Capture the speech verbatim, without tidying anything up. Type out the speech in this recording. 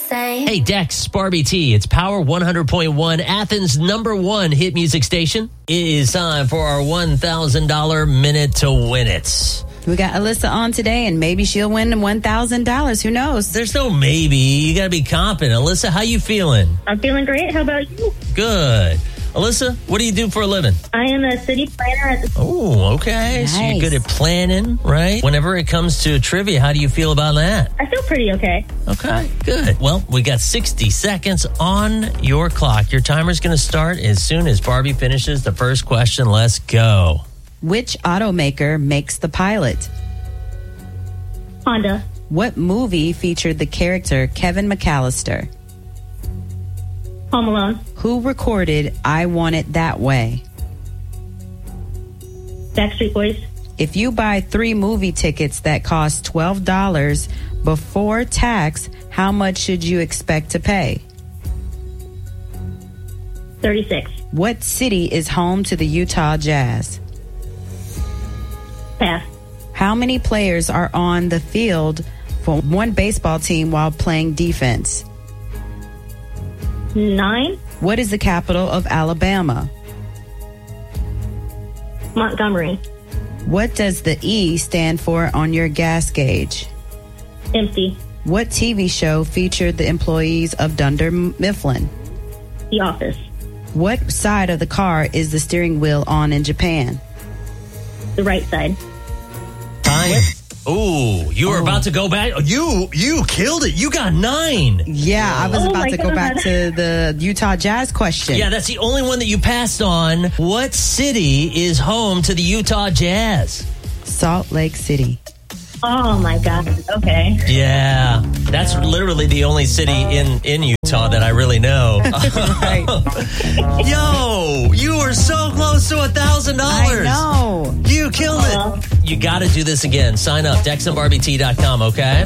same. Hey, Dex, Barbie T. It's Power one hundred point one, Athens' number one hit music station. It is time for our one thousand dollars minute to win it. We got Alyssa on today, and maybe she'll win one thousand dollars. Who knows? There's no maybe. You got to be confident. Alyssa, how you feeling? I'm feeling great. How about you? Good. Alyssa, what do you do for a living? I am a city planner at the... Oh, okay. Nice. So you're good at planning, right? Whenever it comes to trivia, how do you feel about that? I feel pretty okay. Okay, good. Well, we got sixty seconds on your clock. Your timer's going to start as soon as Barbie finishes the first question. Let's go. Which automaker makes the Pilot? Honda. What movie featured the character Kevin McAllister? Home Alone. Who recorded I Want It That Way? Backstreet Boys. If you buy three movie tickets that cost twelve dollars before tax, how much should you expect to pay? thirty-six. What city is home to the Utah Jazz? Pass. How many players are on the field for one baseball team while playing defense? Nine. What is the capital of Alabama? Montgomery. What does the E stand for on your gas gauge? Empty. What T V show featured the employees of Dunder Mifflin? The Office. What side of the car is the steering wheel on in Japan? The right side. Time. Ooh, you were Oh. about to go back. You you killed it. You got nine. Yeah, I was Oh about my to go back God. to the Utah Jazz question. Yeah, that's the only one that you passed on. What city is home to the Utah Jazz? Salt Lake City. Oh, my God. Okay. Yeah, that's literally the only city in, in Utah that I really know. Right. Yo, you were so close to a thousand I dollars. know. You killed it. You got to do this again. Sign up, dex and barbie t dot com, okay?